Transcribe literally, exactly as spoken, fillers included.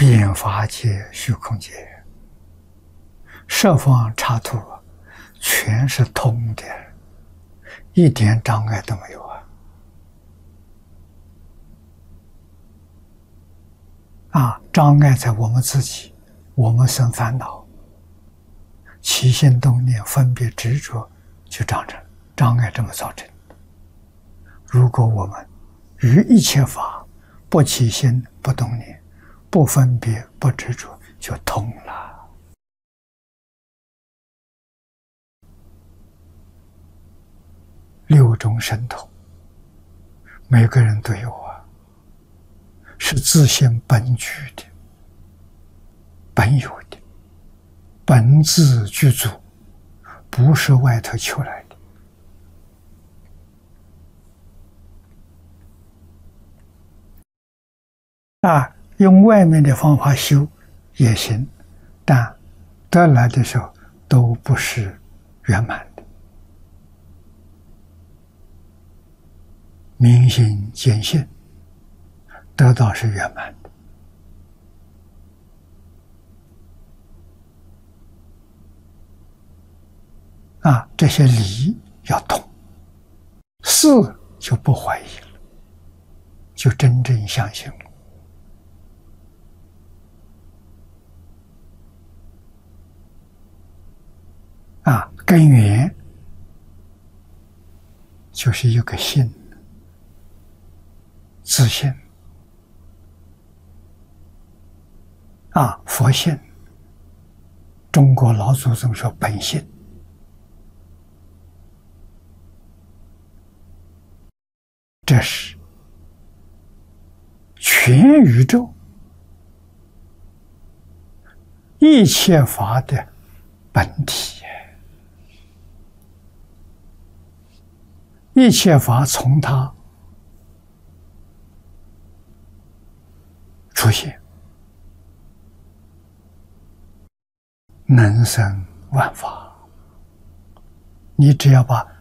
遍法界虚空界，十方刹土全是通的，一点障碍都没有啊！啊，障碍在我们自己，我们生烦恼，起心动念、分别执着，就长成障碍，这么造成。如果我们于一切法不起心、不动念、不分别、不执着，就通了。六种神通，每个人都有啊，是自性本具的、本有的、本自具足，不是外头求来的。啊，用外面的方法修也行，但得来的时候都不是圆满的。明心见性，得到是圆满的。啊，这些理要通，事就不怀疑了，就真正相信了。啊，根源就是一个信，自信。啊，佛性，中国老祖宗说本性。这是全宇宙一切法的本体，一切法从它出现，能生万法。你只要把